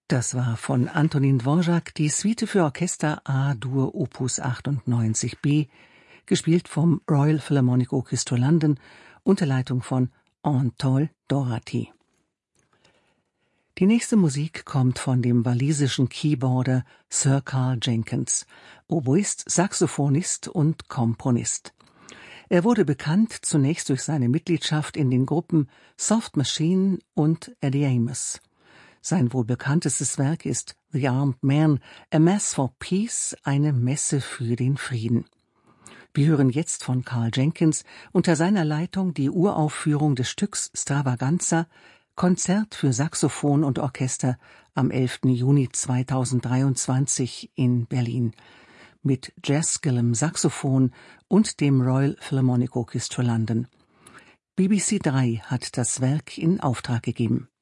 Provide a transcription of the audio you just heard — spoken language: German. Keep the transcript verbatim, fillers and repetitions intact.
Das war von Antonín Dvořák die Suite für Orchester A-Dur Opus achtundneunzig B, gespielt vom Royal Philharmonic Orchestra London unter Leitung von Anatole Doherty. Die nächste Musik kommt von dem walisischen Keyboarder Sir Carl Jenkins, Oboist, Saxophonist und Komponist. Er wurde bekannt zunächst durch seine Mitgliedschaft in den Gruppen Soft Machine und Eddie Amos. Sein wohl bekanntestes Werk ist The Armed Man, A Mass for Peace, eine Messe für den Frieden. Wir hören jetzt von Carl Jenkins unter seiner Leitung die Uraufführung des Stücks Stravaganza, Konzert für Saxophon und Orchester am elften Juni zweitausenddreiundzwanzig in Berlin mit Jazzskill im Saxophon und dem Royal Philharmonic Orchestra London. B B C drei hat das Werk in Auftrag gegeben.